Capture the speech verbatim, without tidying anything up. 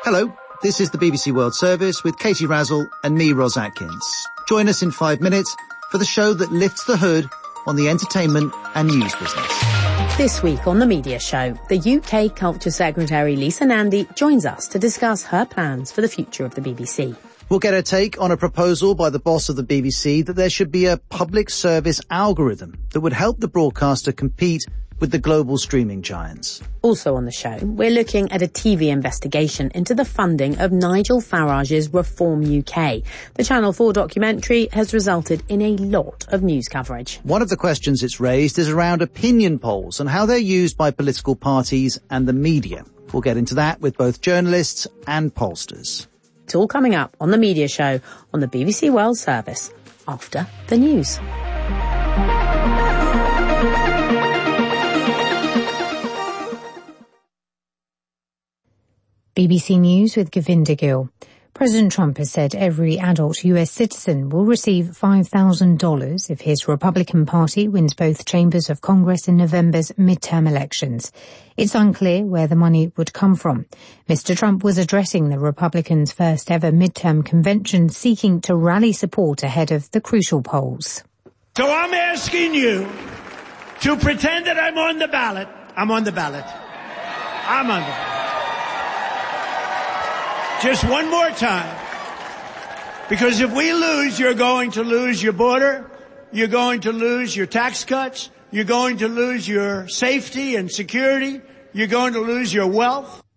Hello, this is the B B C World Service with Katie Razzle and me, Ros Atkins. Join us in five minutes for the show that lifts the hood on the entertainment and news business. This week on The Media Show, the U K Culture Secretary Lisa Nandy joins us to discuss her plans for the future of the B B C. We'll get a take on a proposal by the boss of the B B C that there should be a public service algorithm that would help the broadcaster compete with the global streaming giants. Also on the show, we're looking at a T V investigation into the funding of Nigel Farage's Reform U K. The Channel four documentary has resulted in a lot of news coverage. One of the questions it's raised is around opinion polls and how they're used by political parties and the media. We'll get into that with both journalists and pollsters. It's all coming up on The Media Show on the B B C World Service after the news. B B C News with Govinda Gill. President Trump has said every adult U S citizen will receive five thousand dollars if his Republican Party wins both chambers of Congress in November's midterm elections. It's unclear where the money would come from. Mister Trump was addressing the Republicans' first ever midterm convention, seeking to rally support ahead of the crucial polls. So I'm asking you to pretend that I'm on the ballot. I'm on the ballot. I'm on the ballot. Just one more time. Because if we lose, you're going to lose your border. You're going to lose your tax cuts. You're going to lose your safety and security. You're going to lose your wealth.